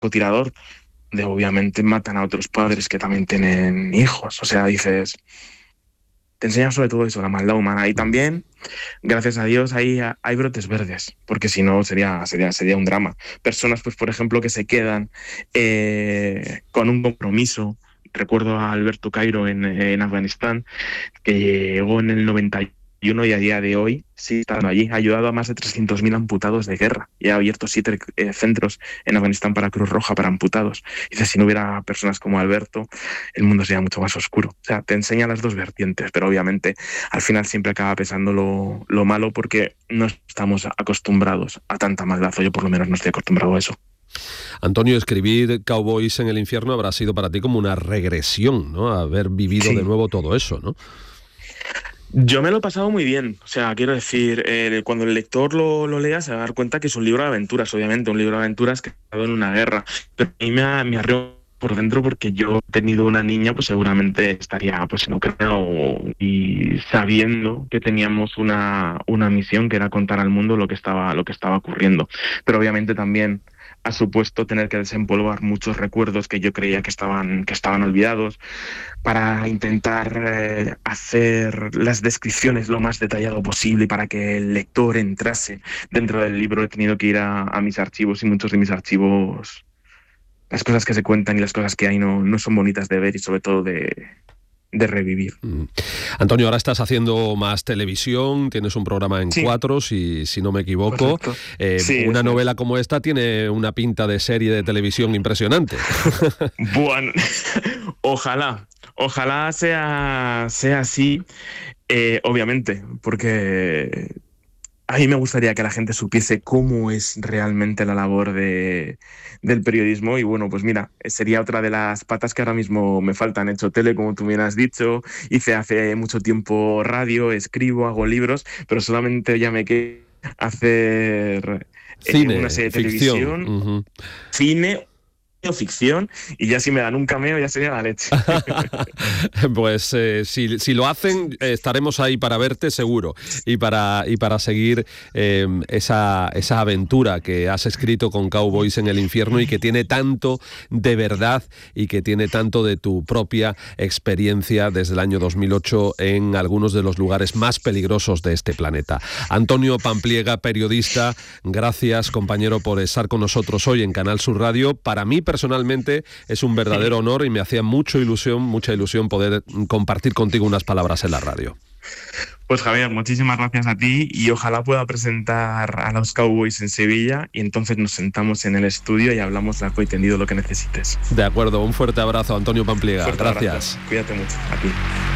francotirador, de obviamente matan a otros padres que también tienen hijos. O sea, dices, te enseña sobre todo eso, la maldad humana. Y también, gracias a Dios, hay brotes verdes, porque si no sería un drama. Personas, pues, por ejemplo, que se quedan con un compromiso. Recuerdo a Alberto Cairo en Afganistán, que llegó en el 91 y a día de hoy sí está allí. Ha ayudado a más de 300.000 amputados de guerra y ha abierto 7 centros en Afganistán para Cruz Roja, para amputados. Dice, si no hubiera personas como Alberto, el mundo sería mucho más oscuro. O sea, te enseña las dos vertientes, pero obviamente al final siempre acaba pesando lo malo, porque no estamos acostumbrados a tanta maldad, o yo por lo menos no estoy acostumbrado a eso. Antonio, escribir Cowboys en el infierno habrá sido para ti como una regresión, ¿no? Haber vivido de nuevo todo eso, ¿no? Yo me lo he pasado muy bien. O sea, quiero decir, cuando el lector lo lea se va a dar cuenta que es un libro de aventuras, obviamente, un libro de aventuras que ha estado en una guerra. Pero a mí me arreó por dentro, porque yo he tenido una niña, pues seguramente estaría pues en Ucrania, y sabiendo que teníamos una misión, que era contar al mundo lo que estaba ocurriendo. Pero obviamente también ha supuesto tener que desempolvar muchos recuerdos que yo creía que estaban olvidados, para intentar hacer las descripciones lo más detallado posible y para que el lector entrase dentro del libro. He tenido que ir a mis archivos, y muchos de mis archivos, las cosas que se cuentan y las cosas que hay no son bonitas de ver, y sobre todo de revivir. Antonio, ahora estás haciendo más televisión, tienes un programa en 4, si no me equivoco. Sí, una novela como esta tiene una pinta de serie de televisión impresionante. Bueno, ojalá sea así, obviamente, porque a mí me gustaría que la gente supiese cómo es realmente la labor del periodismo. Y bueno, pues mira, sería otra de las patas que ahora mismo me faltan. He hecho tele, como tú bien has dicho, hice hace mucho tiempo radio, escribo, hago libros, pero solamente ya me queda hacer cine, una serie de ficción. televisión, cine o ficción, y ya si me dan un cameo ya sería la leche. Pues si lo hacen, estaremos ahí para verte seguro, y para seguir esa aventura que has escrito con Cowboys en el infierno, y que tiene tanto de verdad y que tiene tanto de tu propia experiencia desde el año 2008 en algunos de los lugares más peligrosos de este planeta. Antonio Pampliega, periodista, gracias, compañero, por estar con nosotros hoy en Canal Sur Radio. Para mí personalmente es un verdadero honor, y me hacía mucha ilusión poder compartir contigo unas palabras en la radio. Pues Javier, muchísimas gracias a ti, y ojalá pueda presentar a los Cowboys en Sevilla, y entonces nos sentamos en el estudio y hablamos largo y tendido lo que necesites. De acuerdo, un fuerte abrazo, Antonio Pampliega. Fuerte gracias. Abrazo. Cuídate mucho. A ti.